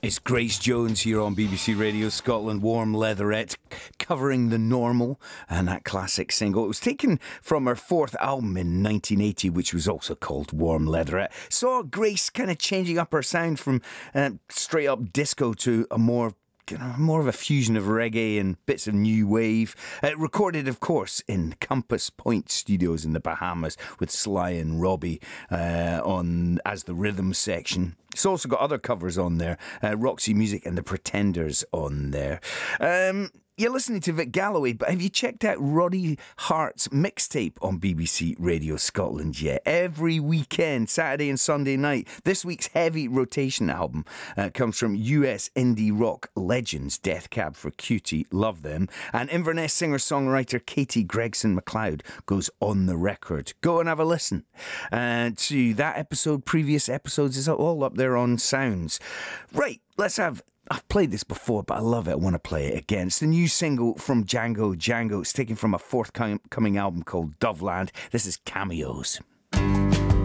It's Grace Jones here on BBC Radio Scotland, Warm Leatherette, covering The Normal and that classic single. It was taken from her fourth album in 1980, which was also called Warm Leatherette. Saw Grace kind of changing up her sound from straight up disco to a more of a fusion of reggae and bits of new wave. Recorded, of course, in Compass Point Studios in the Bahamas with Sly and Robbie on as the rhythm section. It's also got other covers on there. Roxy Music and the Pretenders on there. You're listening to Vic Galloway, but have you checked out Roddy Hart's mixtape on BBC Radio Scotland yet? Every weekend, Saturday and Sunday night, this week's heavy rotation album comes from US indie rock legends Death Cab for Cutie, love them, and Inverness singer-songwriter Katie Gregson MacLeod goes on the record. Go and have a listen to that episode, previous episodes, is all up there on Sounds. Right, I've played this before, but I love it. I want to play it again. It's the new single from Django. It's taken from a forthcoming album called Doveland. This is Cameos.